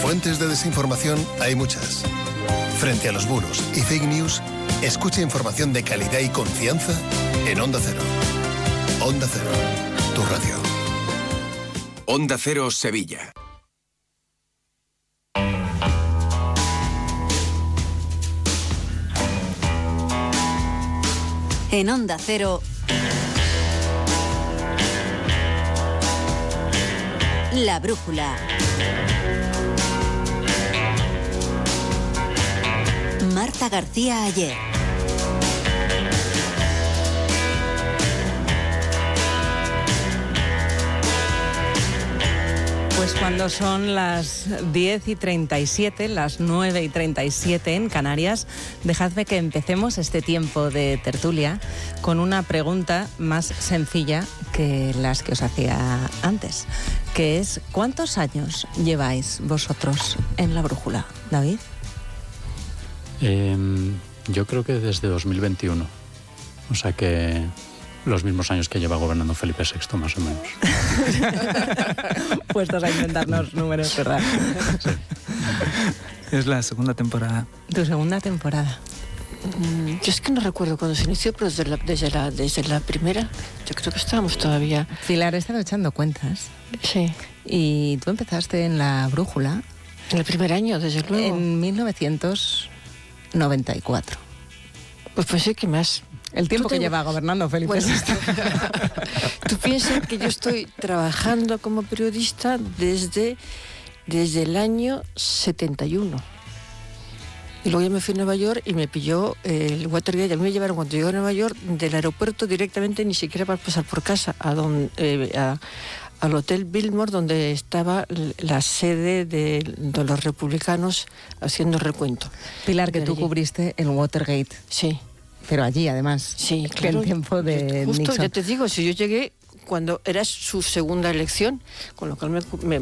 Fuentes de desinformación hay muchas. Frente a los bulos y fake news, escucha información de calidad y confianza en Onda Cero. Onda Cero, tu radio. Onda Cero Sevilla. En Onda Cero, La Brújula. Marta García Ayer. Pues cuando son las 10:37, las 9:37 en Canarias, dejadme que empecemos este tiempo de tertulia con una pregunta más sencilla que las que os hacía antes, que es ¿cuántos años lleváis vosotros en La Brújula, David? Yo creo que desde 2021, o sea que los mismos años que lleva gobernando Felipe VI, más o menos. Puestos a inventarnos números, ¿verdad? Sí. Es la segunda temporada. Tu segunda temporada. Yo es que no recuerdo cuándo se inició, pero desde la primera, yo creo que estábamos todavía. Pilar, he estado echando cuentas. Sí. Y tú empezaste en La Brújula. En el primer año, desde luego. En 1994. Pues pensé que más. El tiempo que lleva gobernando Felipe VI. Tú piensas que yo estoy trabajando como periodista desde el año 71. Y luego ya me fui a Nueva York y me pilló el Watergate. A mí me llevaron cuando llegué a Nueva York del aeropuerto directamente, ni siquiera para pasar por casa, al Hotel Biltmore, donde estaba la sede de los republicanos haciendo recuento. Pilar, que tú cubriste el Watergate. Sí. Pero allí, además. Sí, claro. En tiempo de Justo, Nixon. ya te digo, si yo llegué cuando era su segunda elección, con lo cual me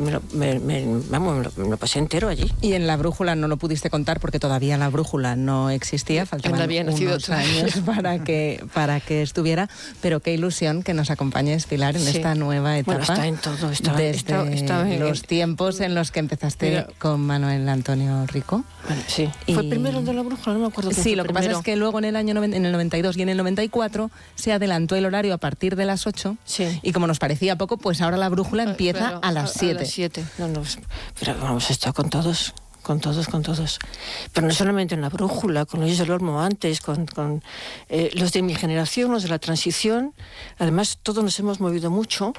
lo pasé entero allí. Y en La Brújula no lo pudiste contar porque todavía La Brújula no existía, faltaban unos años para que estuviera, pero qué ilusión que nos acompañes, Pilar, en esta nueva etapa. Bueno, está en todo, desde los tiempos en los que empezaste con Manuel Antonio Rico. Bueno, sí. ¿Fue primero el de La Brújula? No me acuerdo. Sí, lo que pasa es que luego en el 92 y en el 94 se adelantó el horario a partir de las 8. Sí. Y como nos parecía poco, pues ahora La Brújula empieza a las 7. A las 7. No, pero hemos estado con todos. Pero no solamente en La Brújula, con Luis del Olmo antes, con los de mi generación, los de la transición. Además, todos nos hemos movido mucho.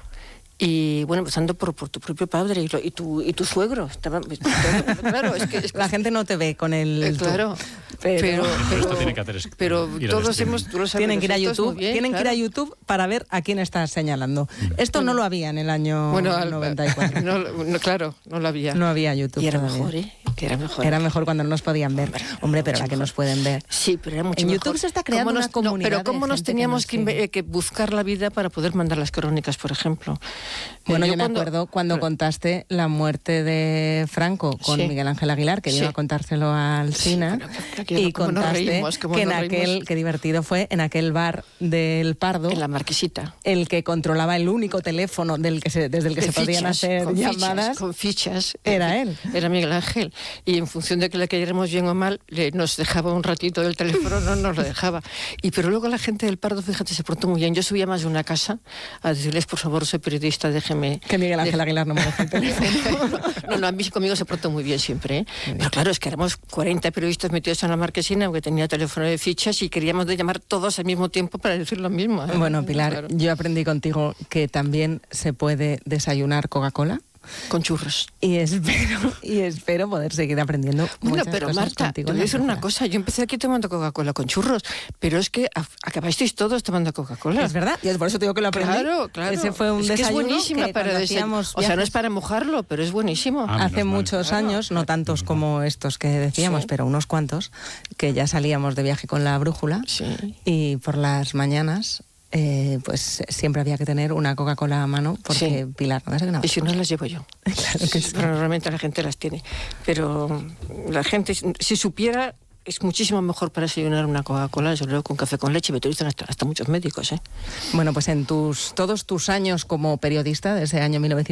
Y bueno, empezando por tu propio padre y tu suegro. Claro, es que la gente no te ve con el... claro. Pero esto tiene que hacer pero todos hemos... Tienen que ir a YouTube, que ir a YouTube para ver a quién estás señalando. Esto no lo había en el año 94. Claro, no lo había. No había YouTube. Y era mejor, que era mejor. Era mejor cuando no nos podían ver. Hombre, pero ahora que nos pueden ver. Sí, pero era mucho en mejor. YouTube se está creando una comunidad. Pero cómo nos teníamos que buscar la vida para poder mandar las crónicas, por ejemplo. Bueno, yo me acuerdo cuando contaste la muerte de Franco con Miguel Ángel Aguilar, que iba a contárselo al Sina, y contaste que en aquel, qué divertido fue, en aquel bar del Pardo, en la Marquesita, el que controlaba el único teléfono desde el que se podían hacer llamadas, con fichas, era él. Era Miguel Ángel, y en función de que le cayéramos bien o mal, nos dejaba un ratito del teléfono, no nos lo dejaba. Pero luego la gente del Pardo, fíjate, se portó muy bien. Yo subía más de una casa a decirles, por favor, soy periodista, déjeme... Que Miguel Ángel Aguilar no me deja el teléfono. No, a mí conmigo se portó muy bien siempre, ¿eh? Pero claro, es que éramos 40 periodistas metidos en la Marquesina, aunque tenía teléfono de fichas y queríamos llamar todos al mismo tiempo para decir lo mismo, ¿eh? Bueno, Pilar, yo aprendí contigo que también se puede desayunar Coca-Cola. Con churros. Y espero poder seguir aprendiendo muchas pero cosas Marta, contigo. te voy a decir una cosa. Yo empecé aquí tomando Coca-Cola con churros, pero es que acabasteis todos tomando Coca-Cola. Es verdad, y por eso te digo que lo aprendí. Claro. Ese fue un desayuno que es buenísima para desayunar. O sea, no es para mojarlo, pero es buenísimo. Hace muchos años, no tantos como estos que decíamos, pero unos cuantos, que ya salíamos de viaje con La Brújula y por las mañanas... pues siempre había que tener una Coca-Cola a mano porque Pilar no desayunaba. Y si no las llevo yo. Claro que sí. Pero normalmente la gente las tiene. Pero la gente, si supiera, es muchísimo mejor para desayunar una Coca-Cola, yo creo, con café con leche. Me te dicen hasta muchos médicos, ¿eh? Bueno, pues en todos tus años como periodista, desde el año 1900